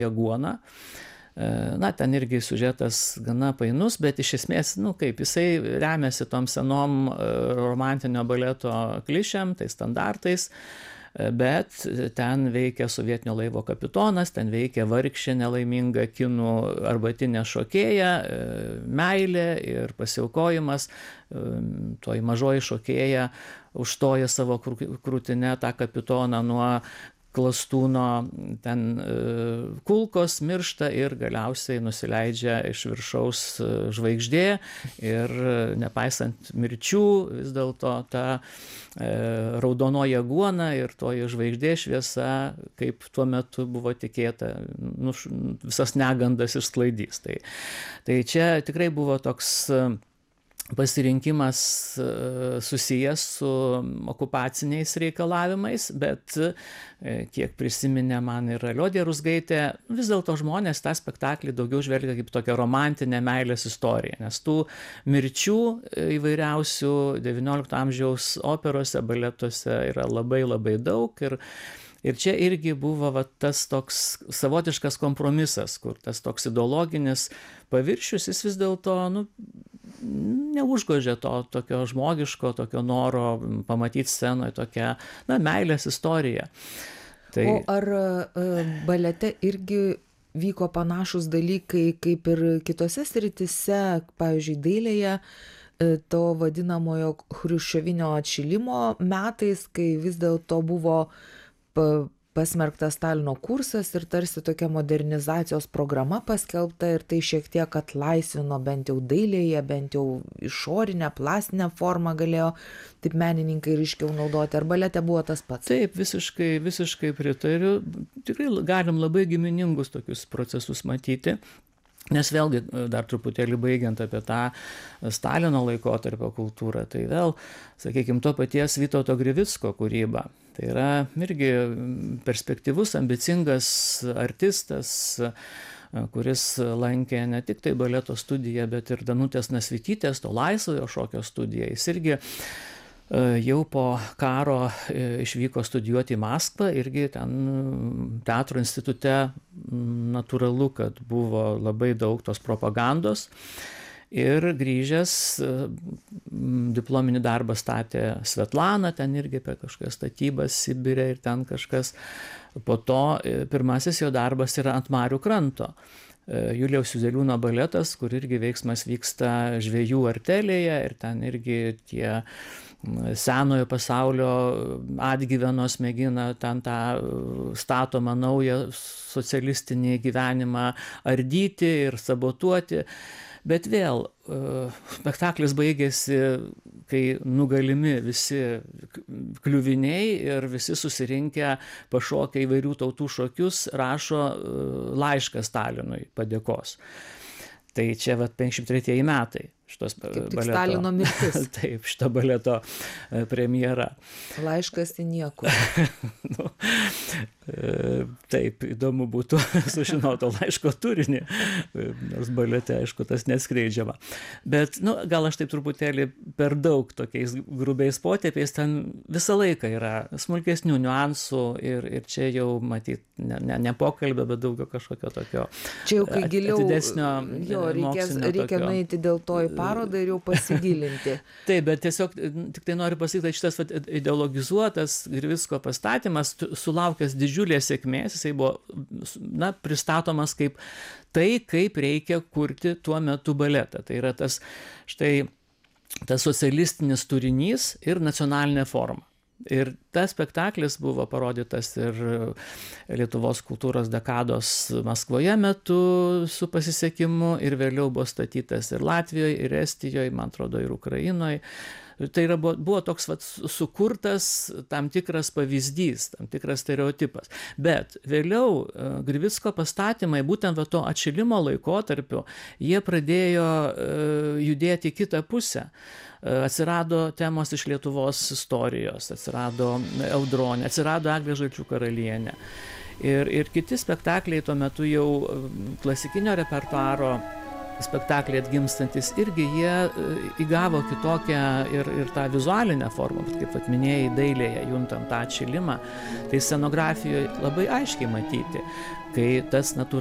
Aguona. Na, ten irgi siužetas gana painus, bet iš esmės, kaip, jisai remiasi tom senom romantinio baleto klišėm, tai standartais, bet ten veikia sovietinio laivo kapitonas, ten veikia vargšė nelaiminga kinų arbatinė šokėja, meilė ir pasiaukojimas, toji mažoji šokėja užstoja savo krūtinę tą kapitoną nuo klastūno, ten kulkos miršta ir galiausiai nusileidžia iš viršaus žvaigždė ir nepaisant mirčių vis dėlto ta raudonoji aguona ir toji žvaigždė šviesa, kaip tuo metu buvo tikėta, visas negandas išsklaidys. Tai čia tikrai buvo toks pasirinkimas susijęs su okupaciniais reikalavimais, bet kiek prisiminė man ir Aliodė Ruzgaitė, vis dėlto žmonės tą spektaklį daugiau žvelgia kaip tokią romantinę meilės istoriją, nes tų mirčių įvairiausių XIX amžiaus operose, baletuose yra labai labai daug ir čia irgi buvo tas toks savotiškas kompromisas, kur tas toks ideologinis paviršius, jis vis dėlto, neužgožia to tokio žmogiško, tokio noro pamatyti scenoje tokią, meilės istoriją. O ar balete irgi vyko panašus dalykai kaip ir kitose srityse, pavyzdžiui, dailėje, to vadinamojo chruščiovinio atšilimo metais, kai vis dėlto buvo pasmerktas Stalino kursas ir tarsi tokia modernizacijos programa paskelbta ir tai šiek tiek atlaisvino bent jau dailėje, bent jau išorinę, plastinę formą galėjo taip menininkai ryškiau naudoti. Ar balete buvo tas pats? Taip, visiškai pritariu. Tikrai galim labai giminingus tokius procesus matyti. Nes vėlgi, dar truputėlį baigiant apie tą Stalino laikotarpio kultūrą, tai vėl, sakykime, to paties Vytauto Grivicko kūryba. Tai yra irgi perspektyvus, ambicingas artistas, kuris lankė ne tik tai baleto studiją, bet ir Danutės Nasvytytės, to laisvojo šokio studiją. Jis irgi jau po karo išvyko studijuoti į Maskvą, irgi ten teatro institute natūralu, kad buvo labai daug tos propagandos. Ir grįžęs diplominį darbą statė Svetlana, ten irgi apie kažkokias statybas Sibire ir ten kažkas. Po to pirmasis jo darbas yra Ant Marių kranto. Julijaus Juzeliūno baletas, kur irgi veiksmas vyksta žvejų artelėje ir ten irgi tie senojo pasaulio atgyvenos mėgina ten tą statomą naują socialistinį gyvenimą ardyti ir sabotuoti. Bet vėl, spektaklis baigėsi, kai nugalimi visi kliuviniai ir visi susirinkę pašokę įvairių tautų šokius rašo laišką Stalinui padėkos. Tai čia 53 metai šitos baleto. Stalino mirtis. Taip, šito baleto premjera. Laiškas į niekur. Taip, įdomu būtų sužinoti laiško turinį, nors balete, aišku, tas neskleidžiama. Bet, gal aš taip truputėlį per daug tokiais grubiais potėpiais, ten visą laiką yra smulkesnių niuansų ir čia jau matyti ne pokalbio, bet daugiau kažkokio tokio čia jau kai giliau atidesnio reikia nueiti dėl to į parodą ir jau pasigilinti. Taip, bet tiesiog tik tai noriu pasakyti, kad šitas ideologizuotas Grivicko pastatymas sulaukęs didžiulės sėkmės, jisai buvo pristatomas kaip tai, kaip reikia kurti tuo metu baletą. Tai yra tas socialistinis turinys ir nacionalinė forma. Ir tas spektaklis buvo parodytas ir Lietuvos kultūros dekados Maskvoje metu su pasisekimu ir vėliau buvo statytas ir Latvijoje, ir Estijoje, man atrodo, ir Ukrainoje. Tai buvo toks sukurtas tam tikras pavyzdys, tam tikras stereotipas. Bet vėliau Grivicko pastatymai, būtent to atšilimo laikotarpiu, jie pradėjo judėti į kitą pusę. Atsirado temos iš Lietuvos istorijos, atsirado Audronė, atsirado Eglė Žalčių karalienė. Ir kiti spektakliai tuo metu jau klasikinio repertuaro spektakliai atgimstantis irgi jie įgavo kitokią ir tą vizualinę formą, bet kaip vat minėjai, dailėje juntam tą atšilimą, tai scenografijoje labai aiškiai matyti, kai tas